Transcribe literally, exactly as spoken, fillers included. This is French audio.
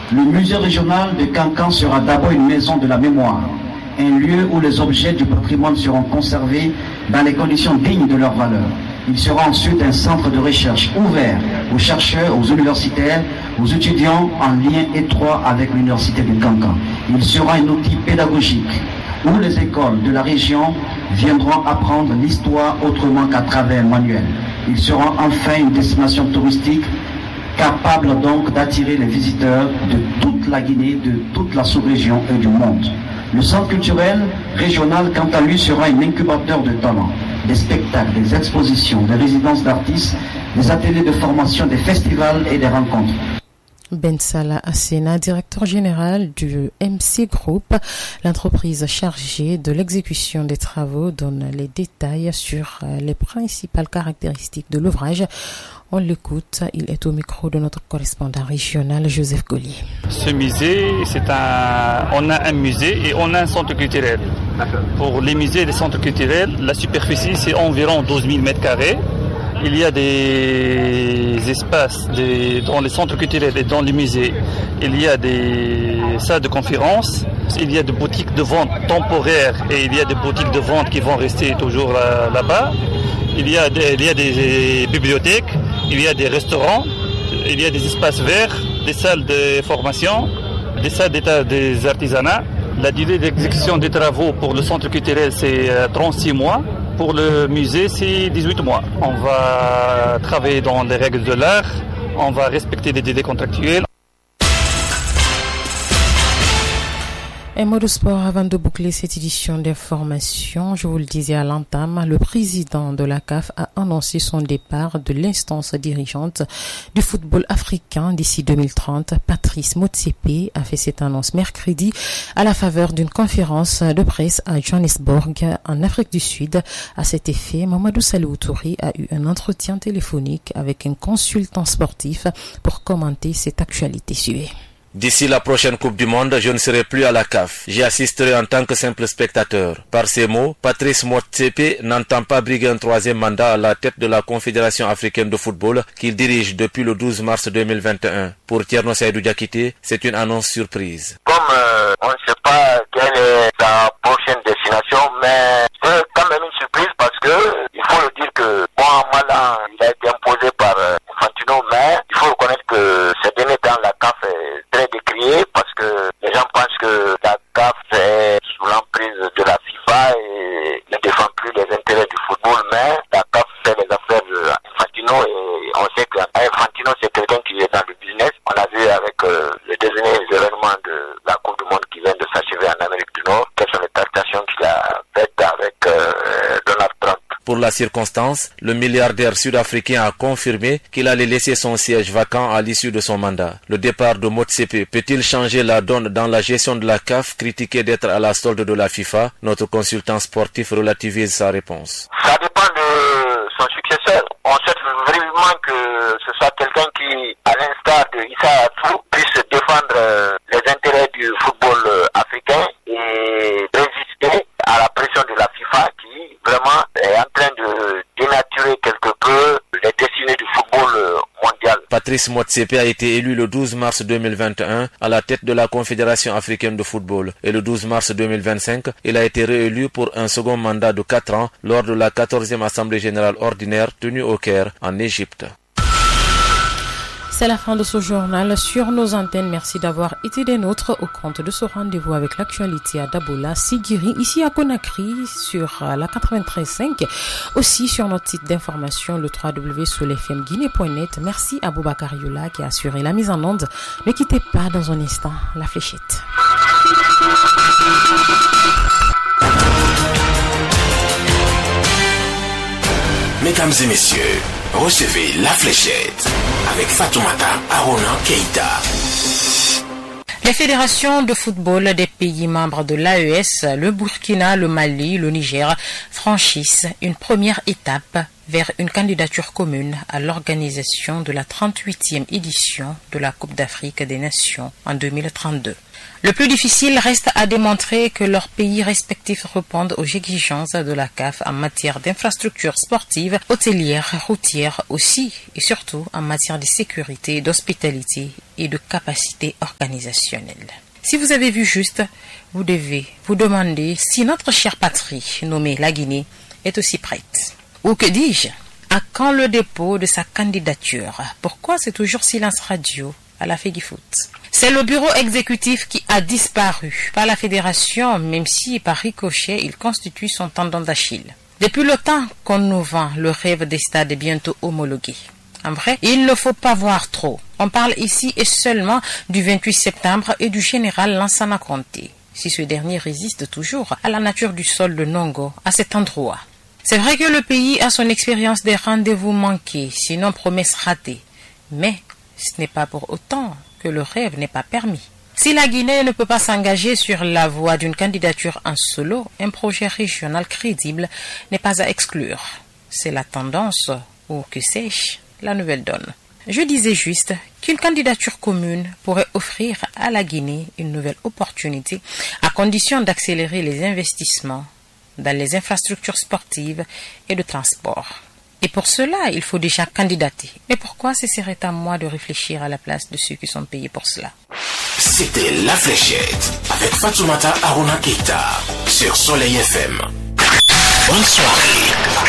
Le musée régional de Kankan sera d'abord une maison de la mémoire, un lieu où les objets du patrimoine seront conservés dans les conditions dignes de leur valeur. Il sera ensuite un centre de recherche ouvert aux chercheurs, aux universitaires, aux étudiants en lien étroit avec l'université de Kankan. Il sera un outil pédagogique où les écoles de la région viendront apprendre l'histoire autrement qu'à travers un manuel. Il sera enfin une destination touristique capable donc d'attirer les visiteurs de toute la Guinée, de toute la sous-région et du monde. Le centre culturel régional, quant à lui, sera un incubateur de talents, des spectacles, des expositions, des résidences d'artistes, des ateliers de formation, des festivals et des rencontres. Ben Salah Assena, directeur général du M C Group, l'entreprise chargée de l'exécution des travaux, donne les détails sur les principales caractéristiques de l'ouvrage. On l'écoute, il est au micro de notre correspondant régional Joseph Collier. Ce musée, c'est un, on a un musée et on a un centre culturel. Pour les musées et les centres culturels, la superficie c'est environ douze mille mètres carrés. Il y a des espaces des, dans les centres culturels et dans les musées. Il y a des salles de conférence, il y a des boutiques de vente temporaires et il y a des boutiques de vente qui vont rester toujours là, là-bas. Il y a des, il y a des bibliothèques, il y a des restaurants, il y a des espaces verts, des salles de formation, des salles d'état des artisanats. La durée d'exécution des travaux pour le centre culturel, c'est trente-six mois. Pour le musée, c'est dix-huit mois. On va travailler dans les règles de l'art, on va respecter les délais contractuels. Un mot de sport avant de boucler cette édition d'information. Je vous le disais à l'entame, le président de la C A F a annoncé son départ de l'instance dirigeante du football africain d'ici deux mille trente. Patrice Motsepe a fait cette annonce mercredi à la faveur d'une conférence de presse à Johannesburg, en Afrique du Sud. À cet effet, Mamadou Salou Touré a eu un entretien téléphonique avec un consultant sportif pour commenter cette actualité suivie. D'ici la prochaine Coupe du Monde, je ne serai plus à la C A F. J'y assisterai en tant que simple spectateur. Par ces mots, Patrice Motsepe n'entend pas briguer un troisième mandat à la tête de la Confédération africaine de football qu'il dirige depuis le douze mars deux mille vingt et un. Pour Thierno Saïdou Diakité, c'est une annonce surprise. Comme euh, on ne sait pas quelle est la prochaine destination, mais c'est quand même une surprise parce que il faut le dire que bon, Malan, il a été imposé par euh, Infantino, mais il faut reconnaître que ces derniers temps, la C A F est très décriée parce que les gens pensent que la C A F est sous l'emprise de la FIFA et ne défend plus les intérêts du football, mais la C A F fait les affaires d'Infantino et on sait qu'Infantino c'est quelqu'un qui est dans le business. On a vu avec euh, le dernier événement de la Coupe du Monde qui vient de s'achever en Amérique du Nord, quelles sont les tractations qu'il a faites avec euh, Donald Trump. Pour la circonstance, le milliardaire sud-africain a confirmé qu'il allait laisser son siège vacant à l'issue de son mandat. Le départ de Motsepe peut-il changer la donne dans la gestion de la C A F, critiquée d'être à la solde de la FIFA? Notre consultant sportif relativise sa réponse. Ça dépend de son successeur. On souhaite vraiment que ce soit quelqu'un qui, à l'instar de Issa Hayatou, puisse défendre les intérêts du football africain et résister à la pression de la FIFA qui vraiment est en train de dénaturer quelque peu les destinées du football mondial. Patrice Motsepe a été élu le douze mars deux mille vingt et un à la tête de la Confédération africaine de football et le douze mars deux mille vingt-cinq, il a été réélu pour un second mandat de quatre ans lors de la quatorzième Assemblée générale ordinaire tenue au Caire, en Égypte. C'est la fin de ce journal sur nos antennes. Merci d'avoir été des nôtres au compte de ce rendez-vous avec l'actualité à Dabola, Sigiri, ici à Conakry sur la quatre-vingt-treize virgule cinq. Aussi sur notre site d'information, le w w w point soul f m guinée point net. Merci à Boubacar Yola qui a assuré la mise en onde. Ne quittez pas dans un instant la fléchette. Mesdames et messieurs, recevez la fléchette avec Fatoumata Arona Keïta. Les fédérations de football des pays membres de l'A E S, le Burkina, le Mali, le Niger, franchissent une première étape vers une candidature commune à l'organisation de la trente-huitième édition de la Coupe d'Afrique des Nations en deux mille trente-deux. Le plus difficile reste à démontrer que leurs pays respectifs répondent aux exigences de la C A F en matière d'infrastructures sportives, hôtelières, routières aussi et surtout en matière de sécurité, d'hospitalité et de capacité organisationnelle. Si vous avez vu juste, vous devez vous demander si notre chère patrie, nommée la Guinée, est aussi prête. Ou que dis-je, à quand le dépôt de sa candidature? Pourquoi c'est toujours silence radio à la Fegifoot? C'est le bureau exécutif qui a disparu, pas la fédération, même si par ricochet il constitue son tendon d'Achille. Depuis le temps qu'on nous vend le rêve des stades bientôt homologués. En vrai, il ne faut pas voir trop. On parle ici et seulement du vingt-huit septembre et du général Lansana Conté, si ce dernier résiste toujours à la nature du sol de Nongo à cet endroit. C'est vrai que le pays a son expérience des rendez-vous manqués, sinon promesses ratées. Mais ce n'est pas pour autant que le rêve n'est pas permis. Si la Guinée ne peut pas s'engager sur la voie d'une candidature en solo, un projet régional crédible n'est pas à exclure. C'est la tendance, ou que sais-je, la nouvelle donne. Je disais juste qu'une candidature commune pourrait offrir à la Guinée une nouvelle opportunité à condition d'accélérer les investissements dans les infrastructures sportives et de transport. Et pour cela, il faut déjà candidater. Mais pourquoi ce serait à moi de réfléchir à la place de ceux qui sont payés pour cela? C'était La Fléchette avec Fatoumata Arona Keita sur Soleil F M. Bonne soirée.